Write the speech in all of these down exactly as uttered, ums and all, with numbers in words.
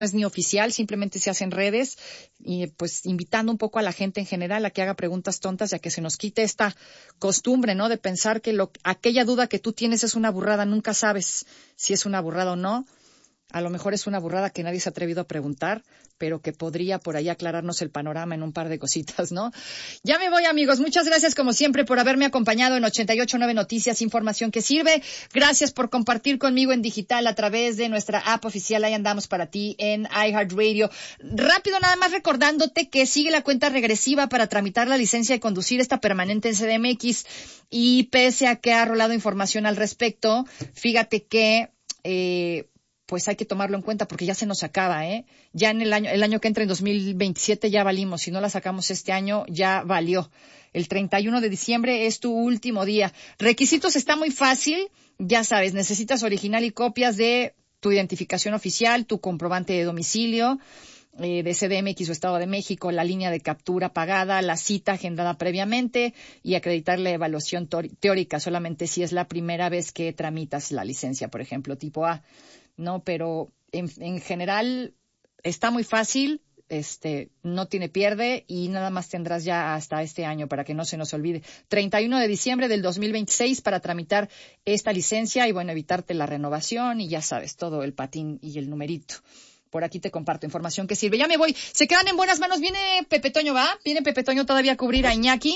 es ni oficial, simplemente se hacen redes y pues invitando un poco a la gente en general a que haga preguntas tontas y a que se nos quite esta costumbre, ¿no? De pensar que lo, aquella duda que tú tienes es una burrada, nunca sabes si es una burrada o no. A lo mejor es una burrada que nadie se ha atrevido a preguntar, pero que podría por ahí aclararnos el panorama en un par de cositas, ¿no? Ya me voy, amigos. Muchas gracias, como siempre, por haberme acompañado en ochenta y ocho punto nueve Noticias, información que sirve. Gracias por compartir conmigo en digital a través de nuestra app oficial. Ahí andamos para ti en iHeartRadio. Rápido, nada más recordándote que sigue la cuenta regresiva para tramitar la licencia de conducir esta permanente en C D M X. Y pese a que ha rolado información al respecto, fíjate que... Eh, pues hay que tomarlo en cuenta porque ya se nos acaba, ¿eh? Ya en el año, el año que entra en dos mil veintisiete ya valimos. Si no la sacamos este año, ya valió. El treinta y uno de diciembre es tu último día. Requisitos está muy fácil. Ya sabes, necesitas original y copias de tu identificación oficial, tu comprobante de domicilio, eh, de C D M X o Estado de México, la línea de captura pagada, la cita agendada previamente y acreditar la evaluación teórica solamente si es la primera vez que tramitas la licencia, por ejemplo, tipo A. No, pero en, en general está muy fácil, este, no tiene pierde y nada más tendrás ya hasta este año para que no se nos olvide. treinta y uno de diciembre del dos mil veintiséis para tramitar esta licencia y bueno, evitarte la renovación y ya sabes, todo el patín y el numerito. Por aquí te comparto información que sirve. Ya me voy. Se quedan en buenas manos. Viene Pepe Toño, ¿va? Viene Pepe Toño todavía a cubrir a Iñaki.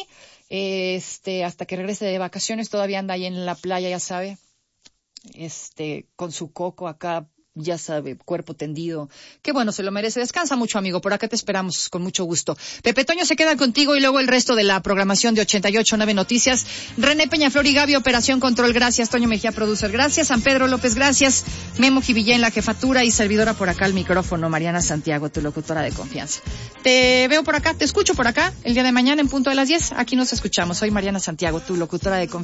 Este, hasta que regrese de vacaciones. Todavía anda ahí en la playa, ya sabe. Este, con su coco acá, ya sabe, cuerpo tendido. Qué bueno, se lo merece. Descansa mucho, amigo. Por acá te esperamos con mucho gusto. Pepe Toño se queda contigo y luego el resto de la programación de ochenta y ocho punto nueve Noticias. René Peñaflor y Gaby, Operación Control. Gracias. Toño Mejía, Producer. Gracias. San Pedro López. Gracias. Memo Jivillén, la jefatura y servidora por acá al micrófono. Mariana Santiago, tu locutora de confianza. Te veo por acá, te escucho por acá el día de mañana en punto de las diez. Aquí nos escuchamos. Soy Mariana Santiago, tu locutora de confianza.